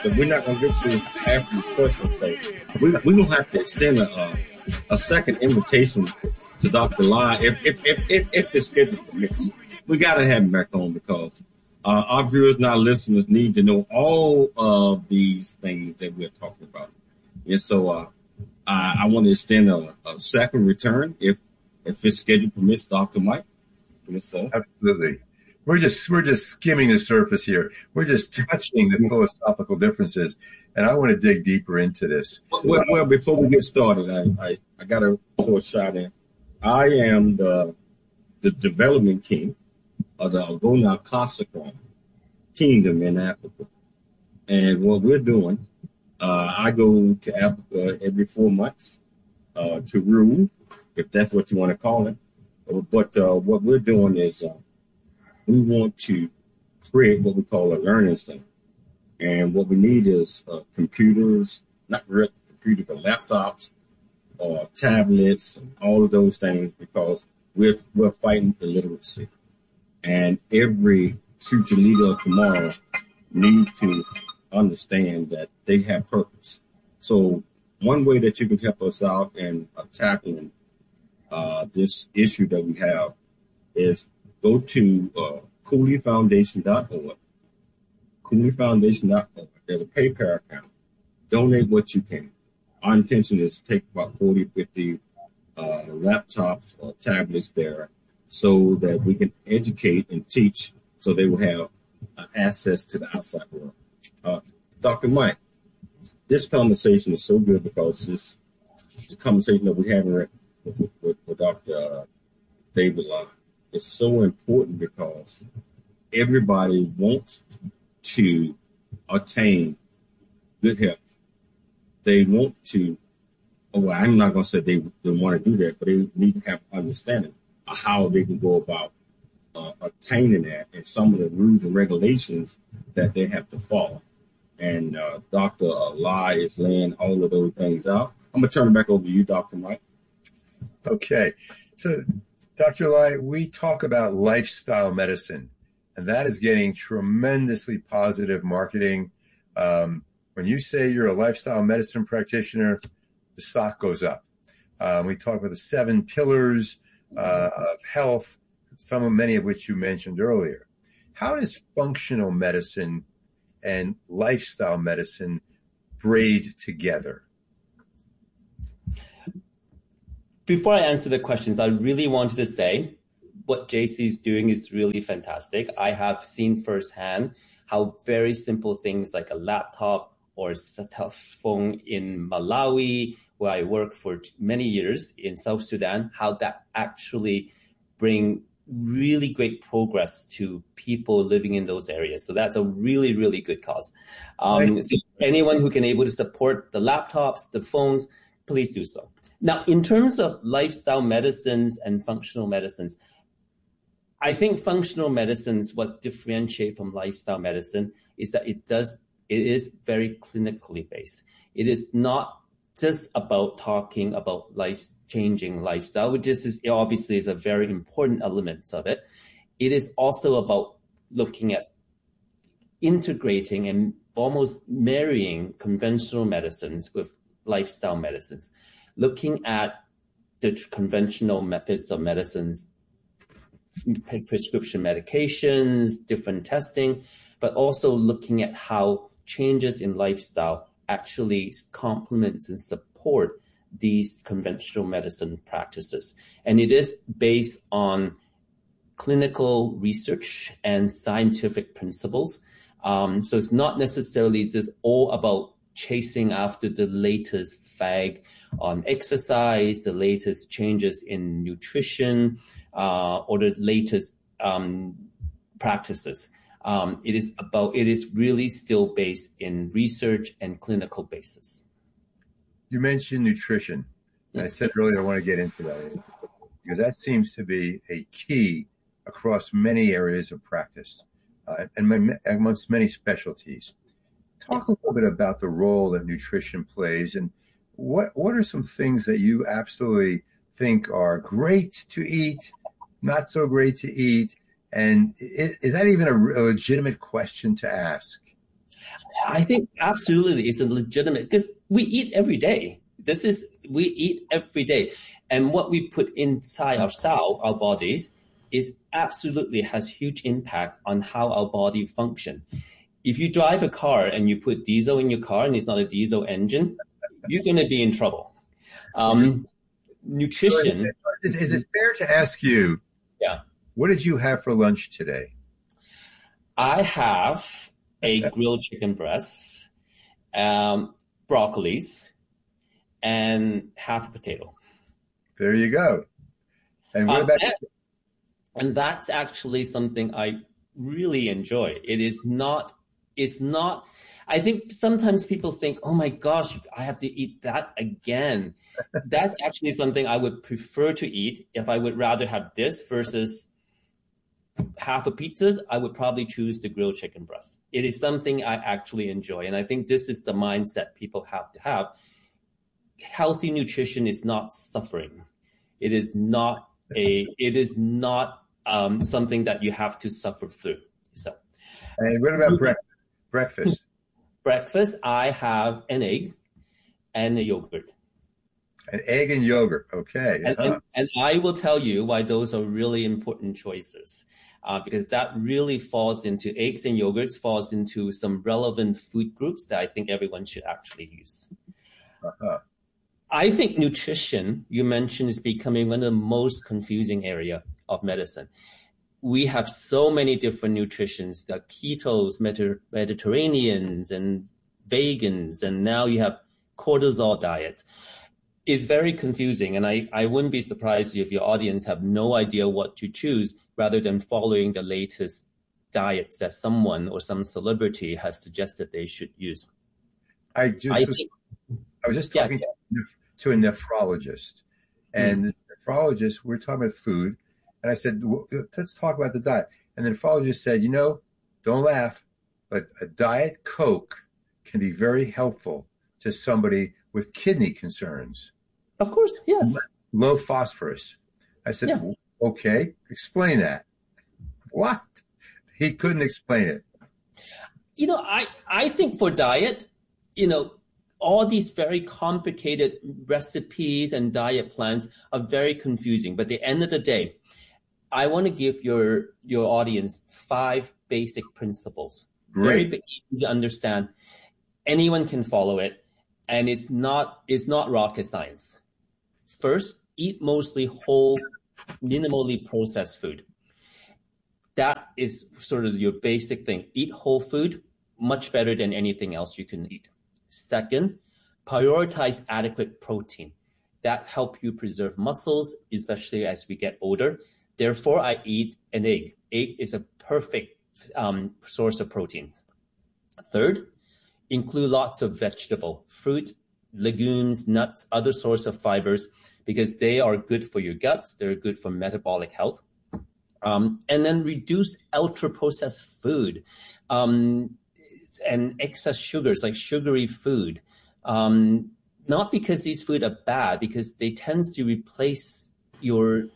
but we're not going to get to after this question. So we're going to have to extend a second invitation to Dr. Lai if the schedule permits. We got to have him back on because our viewers and our listeners need to know all of these things that we're talking about. And so I want to extend a second return if his schedule permits, Dr. Mike. Yes, sir. Absolutely. We're just skimming the surface here. We're just touching the philosophical differences, and I want to dig deeper into this. Well, before we get started, I got to throw a shot in. I am the development king of the Agona Classical Kingdom in Africa, and what we're doing, I go to Africa every 4 months to rule, if that's what you want to call it. But what we're doing is we want to create what we call a learning center. And what we need is computers, not real computers, but laptops or tablets and all of those things because we're fighting illiteracy. And every future leader of tomorrow needs to understand that they have purpose. So one way that you can help us out in tackling this issue that we have is go to CooleyFoundation.org. CooleyFoundation.org. There's a PayPal account. Donate what you can. Our intention is to take about 40, 50 laptops or tablets there so that we can educate and teach so they will have access to the outside world. Dr. Mike, this conversation is so good because this is a conversation that we're having with Dr. David Lai. It's so important because everybody wants to attain good health. They want to, I'm not going to say they want to do that, but they need to have understanding of how they can go about attaining that and some of the rules and regulations that they have to follow. And Dr. Lai is laying all of those things out. I'm going to turn it back over to you, Dr. Mike. Okay. So, Dr. Lai, we talk about lifestyle medicine, and that is getting tremendously positive marketing. When you say you're a lifestyle medicine practitioner, the stock goes up. We talk about the 7 pillars of health, many of which you mentioned earlier. How does functional medicine and lifestyle medicine braid together? Before I answer the questions, I really wanted to say what JC is doing is really fantastic. I have seen firsthand how very simple things like a laptop or a cell phone in Malawi, where I worked for many years in South Sudan, how that actually bring really great progress to people living in those areas. So that's a really, really good cause. So anyone who can able to support the laptops, the phones, please do so. Now, in terms of lifestyle medicines and functional medicines, I think functional medicines, what differentiate from lifestyle medicine is that it is very clinically based. It is not just about talking about life-changing lifestyle, which is obviously is a very important element of it. It is also about looking at integrating and almost marrying conventional medicines with lifestyle medicines, looking at the conventional methods of medicines, prescription medications, different testing, but also looking at how changes in lifestyle actually complements and support these conventional medicine practices. And it is based on clinical research and scientific principles. So it's not necessarily just all about chasing after the latest fad on exercise, the latest changes in nutrition, or the latest practices. It is really still based in research and clinical basis. You mentioned nutrition. And I said earlier I want to get into that because that seems to be a key across many areas of practice and amongst many specialties. Talk a little bit about the role that nutrition plays and what are some things that you absolutely think are great to eat, not so great to eat, and is that even a legitimate question to ask? I think absolutely it's a legitimate, because we eat every day. We eat every day. And what we put inside our bodies, is absolutely has huge impact on how our body function. If you drive a car and you put diesel in your car and it's not a diesel engine, you're going to be in trouble. Nutrition. Is it fair to ask you, what did you have for lunch today? I have a grilled chicken breast, broccolis, and half a potato. There you go. And what about and that's actually something I really enjoy. It's not, I think sometimes people think, oh my gosh, I have to eat that again. That's actually something I would prefer to eat. If I would rather have this versus half a pizzas, I would probably choose the grilled chicken breast. It is something I actually enjoy. And I think this is the mindset people have to have. Healthy nutrition is not suffering. It is not something that you have to suffer through. So, and what about breakfast? Breakfast, I have an egg and a yogurt. An egg and yogurt, okay. And I will tell you why those are really important choices, because that really falls into eggs and yogurts, falls into some relevant food groups that I think everyone should actually use. I think nutrition, you mentioned, is becoming one of the most confusing area of medicine. We have so many different nutritions, the ketos, Mediterraneans, and vegans, and now you have cortisol diet. It's very confusing, and I wouldn't be surprised if your audience have no idea what to choose rather than following the latest diets that someone or some celebrity have suggested they should use. I was just talking to a nephrologist, and this nephrologist, we're talking about food, and I said, well, let's talk about the diet. And the nephrologist said, don't laugh, but a Diet Coke can be very helpful to somebody with kidney concerns. Of course, yes. Low phosphorus. I said, okay, explain that. What? He couldn't explain it. I think for diet, all these very complicated recipes and diet plans are very confusing. But at the end of the day, I want to give your audience 5 basic principles. Great. Very easy to understand. Anyone can follow it, and it's not rocket science. First, eat mostly whole, minimally processed food. That is sort of your basic thing. Eat whole food, much better than anything else you can eat. Second, prioritize adequate protein. That helps you preserve muscles, especially as we get older. Therefore, I eat an egg. Egg is a perfect source of protein. Third, include lots of vegetable, fruit, legumes, nuts, other sources of fibers, because they are good for your guts. They're good for metabolic health. And then reduce ultra-processed food and excess sugars, like sugary food. Not because these food are bad, because they tend to replace your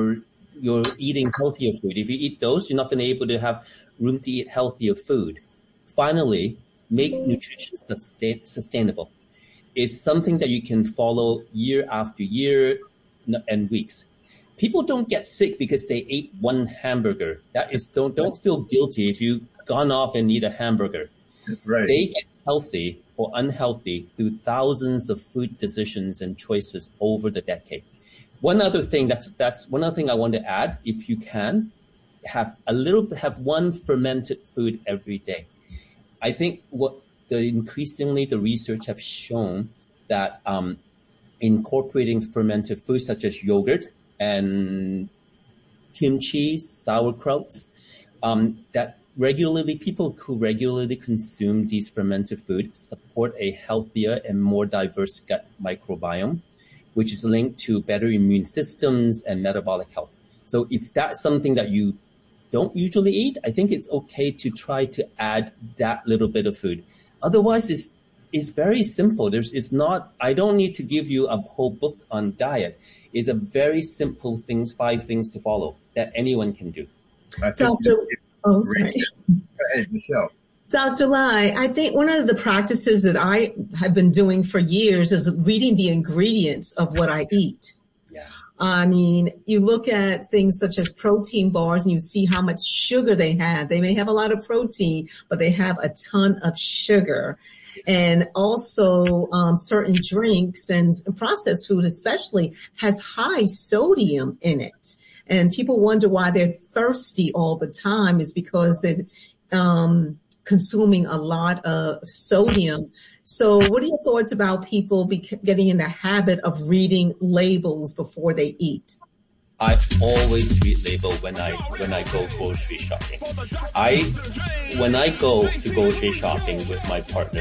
eating healthier food. If you eat those, you're not going to be able to have room to eat healthier food. Finally, make nutrition sustainable. It's something that you can follow year after year and weeks. People don't get sick because they ate one hamburger. That is, don't feel guilty if you've gone off and eat a hamburger. Right. They get healthy or unhealthy through thousands of food decisions and choices over the decade. One other thing that's one other thing I want to add, if you can, have one fermented food every day. I think increasingly the research have shown that incorporating fermented foods such as yogurt and kimchi, sauerkrauts, that people who regularly consume these fermented foods support a healthier and more diverse gut microbiome, which is linked to better immune systems and metabolic health. So if that's something that you don't usually eat, I think it's okay to try to add that little bit of food. Otherwise, it's very simple. I don't need to give you a whole book on diet. It's a very simple 5 things to follow that anyone can do. Dr. Oh, sorry. Go ahead, Michelle. Dr. Lai, I think one of the practices that I have been doing for years is reading the ingredients of what I eat. Yeah. I mean, you look at things such as protein bars and you see how much sugar they have. They may have a lot of protein, but they have a ton of sugar. And also certain drinks and processed food especially has high sodium in it. And people wonder why they're thirsty all the time is because they're consuming a lot of sodium. So what are your thoughts about people getting in the habit of reading labels before they eat? I always read label when I go grocery shopping. When I go to grocery shopping with my partner,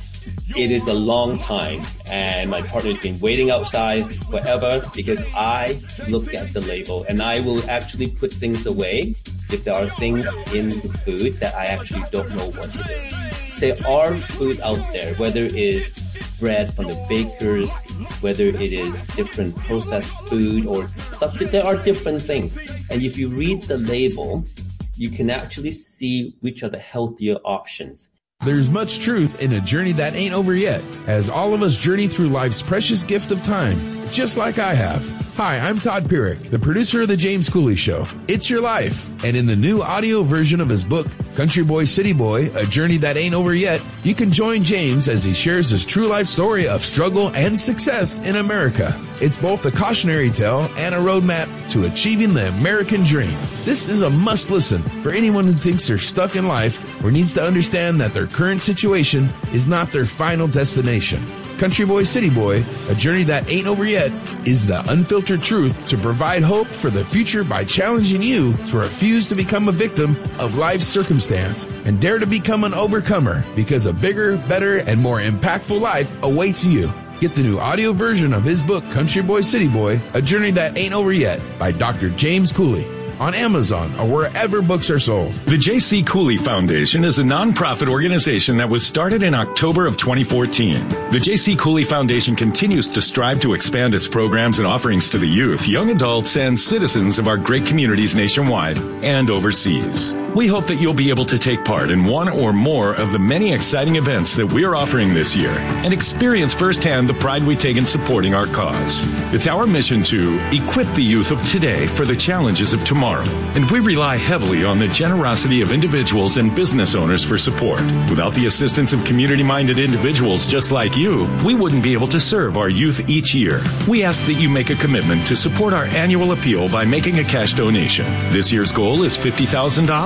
it is a long time, and my partner's been waiting outside forever because I look at the label, and I will actually put things away if there are things in the food that I actually don't know what it is. There are food out there, whether it is bread from the bakers, whether it is different processed food or stuff, there are different things. And if you read the label, you can actually see which are the healthier options. There's much truth in a journey that ain't over yet, as all of us journey through life's precious gift of time, just like I have. Hi, I'm Todd Pierick, the producer of The James Cooley Show. It's your life. And in the new audio version of his book, Country Boy, City Boy, A Journey That Ain't Over Yet, you can join James as he shares his true life story of struggle and success in America. It's both a cautionary tale and a roadmap to achieving the American dream. This is a must listen for anyone who thinks they're stuck in life or needs to understand that their current situation is not their final destination. Country Boy, City Boy, A Journey That Ain't Over Yet is the unfiltered truth to provide hope for the future by challenging you to refuse to become a victim of life's circumstance and dare to become an overcomer because a bigger, better, and more impactful life awaits you. Get the new audio version of his book, Country Boy, City Boy, A Journey That Ain't Over Yet by Dr. James Cooley, on Amazon or wherever books are sold. The J.C. Cooley Foundation is a nonprofit organization that was started in October of 2014. The J.C. Cooley Foundation continues to strive to expand its programs and offerings to the youth, young adults, and citizens of our great communities nationwide and overseas. We hope that you'll be able to take part in one or more of the many exciting events that we are offering this year and experience firsthand the pride we take in supporting our cause. It's our mission to equip the youth of today for the challenges of tomorrow. And we rely heavily on the generosity of individuals and business owners for support. Without the assistance of community-minded individuals just like you, we wouldn't be able to serve our youth each year. We ask that you make a commitment to support our annual appeal by making a cash donation. This year's goal is $50,000.